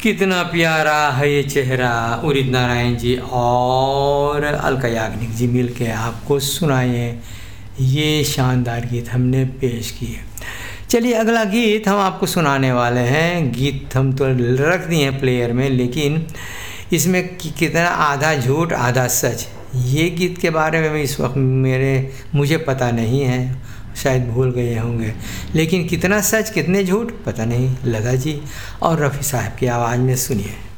कितना प्यारा है ये चेहरा, उदित नारायण जी और अलका याग्निक जी मिलके आपको सुनाए ये शानदार गीत हमने पेश किए। चलिए अगला गीत हम आपको सुनाने वाले हैं। गीत हम तो रख दिए हैं प्लेयर में, लेकिन इसमें कितना आधा झूठ आधा सच, ये गीत के बारे में इस वक्त मुझे पता नहीं है, शायद भूल गए होंगे, लेकिन कितना सच कितने झूठ पता नहीं। लता जी और रफ़ी साहब की आवाज़ में सुनिए।